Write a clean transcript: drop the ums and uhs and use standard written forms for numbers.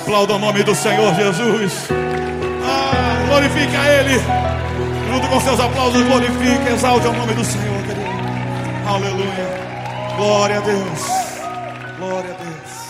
Aplauda o nome do Senhor Jesus. Glorifique a Ele. Junto com seus aplausos, glorifique, exalte o nome do Senhor, querido. Aleluia. Glória a Deus. Glória a Deus.